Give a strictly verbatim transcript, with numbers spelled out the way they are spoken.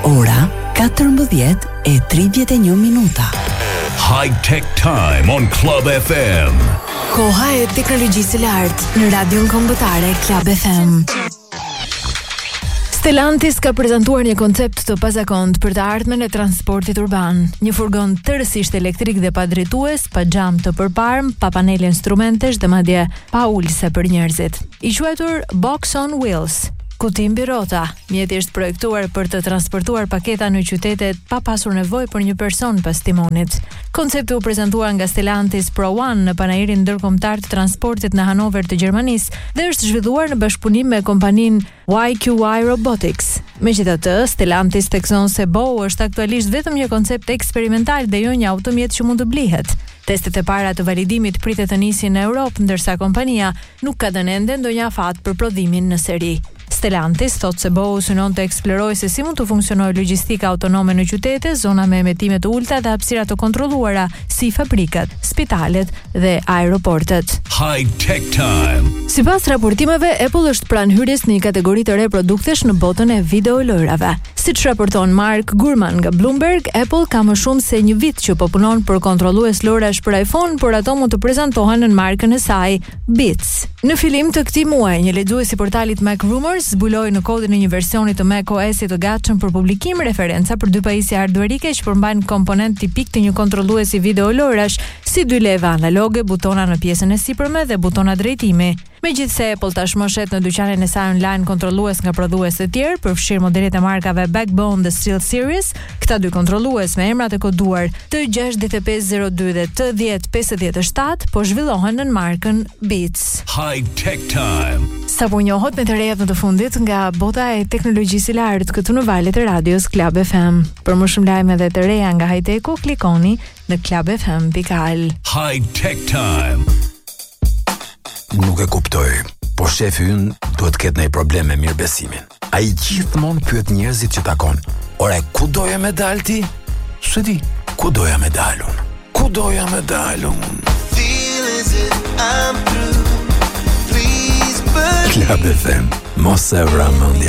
Ora katërmbëdhjetë e tridhjetë e një minuta. High Tech Time on Club F M. Koha e teknologjisë së lartë në radion kombëtare Club F M. Stellantis ka prezantuar një koncept të pazakontë për të ardhmen e transportit urban. Një furgon tërësisht elektrik dhe pa drejtues, pa xham të përparm, pa panele instrumentesh dhe madje pa ulse për njerëzit. I quajtur Box on Wheels. Kuti mbi rrota, mjeti është projektuar për të transportuar paketa në qytetet pa pasur nevojë për një person pas timonit. Koncepti u prezantua nga Stellantis Pro One në panairin ndërkombëtar të transportit në Hanover të Gjermanisë dhe është zhvilluar në bashkëpunim me kompaninë Y Q Y Robotics. Megjithatë, Stellantis thekson se B O është aktualisht vetëm një koncept eksperimental dhe jo një automjet që mund të blihet. Testet e para të validimit pritet të nisin në Europë, ndërsa kompania nuk ka dhënë ende ndonjë afat për prodhimin në seri. Stellantis thot se B O synon të eksplorojë se si mund të funksionojë logjistika autonome në qytete, zona me emetime të ulta dhe hapësira të kontrolluara, si fabrikat, spitalet dhe aeroportet. High Tech Time. Sipas raportimeve, Apple është pranë hyrjes në një kategori të re produktesh në botën e videolojrave. Siç raporton Mark Gurman nga Bloomberg, Apple ka më shumë se një vit që po punon për kontrollues lojrash për iPhone, por ato mund të prezantohen në markën e saj Beats. Në fillim të këtij muaji, një lexues i portalit Mac Rumors zbuloi në kodin e një versioni të Mac O S-it të gatshëm për publikim referenca për dy pajisje hardwareike që përmbajnë komponent tipik të një kontrolluesi videolojrash, si dy leve analoge, butona në pjesën e sipërme dhe butona drejtimi. Megjithse Apple tashmë shet në dyqanin e saj online kontrollues nga prodhues të tjerë, përfshirë modelet e markave Backbone dhe Steel Series, këta dy kontrollues me emrat e koduar T gjasht e pesë zero dy dhe T një zero pesë shtat po zhvillohen në markën Beats. High Tech Time. Sapo njohët me të rejat në të fundit nga bota e teknologjisë së lartë këtu në valët e radios Club F M. Për më shumë lajme dhe të reja nga high-techu, klikoni në club f m dot al. High Tech Time. Nuk e kuptoj, po shefi ynë duhet ketë ndonjë problem me mirëbesimin. Ai gjithmonë pyet njerëzit që takon. Ore, ku doja me dal ti? S'e di, ku doja me dalun? Ku doja me dalun? Club F M, mos e vra mendja.